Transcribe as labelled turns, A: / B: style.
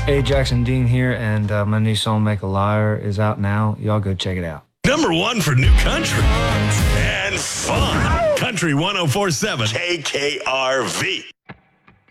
A: Hey, Jackson Dean here, and my new song, Make a Liar, is out now. Y'all go check it out.
B: Number one for new country and fun. Country 104.7 KKRV.